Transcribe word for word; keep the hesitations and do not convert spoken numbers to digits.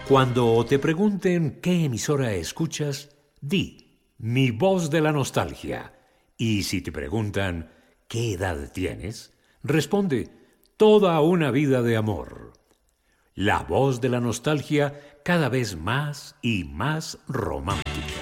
Cuando te pregunten qué emisora escuchas, di Mi Voz de la Nostalgia. Y si te preguntan ¿qué edad tienes?, responde Toda una vida de amor. La Voz de la Nostalgia, cada vez más y más romántica.